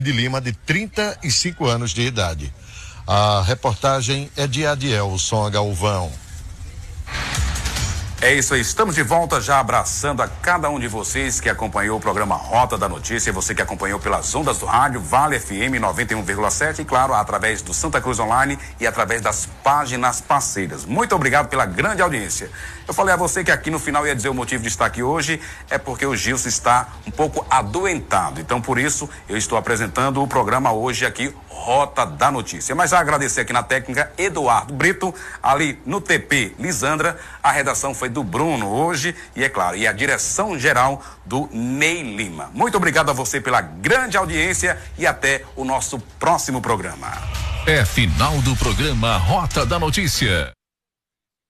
de Lima, de 35 anos de idade. A reportagem é de Adielson Galvão. É isso aí, estamos de volta já abraçando a cada um de vocês que acompanhou o programa Rota da Notícia, você que acompanhou pelas ondas do rádio, Vale FM 91,7 e claro, através do Santa Cruz Online e através das páginas parceiras. Muito obrigado pela grande audiência. Eu falei a você que aqui no final ia dizer o motivo de estar aqui hoje, é porque o Gilson está um pouco adoentado, então por isso eu estou apresentando o programa hoje aqui, Rota da Notícia. Mas já agradecer aqui na técnica Eduardo Brito, ali no TP Lisandra, a redação foi do Bruno hoje e é claro, e a direção geral do Ney Lima. Muito obrigado a você pela grande audiência e até o nosso próximo programa. É final do programa Rota da Notícia.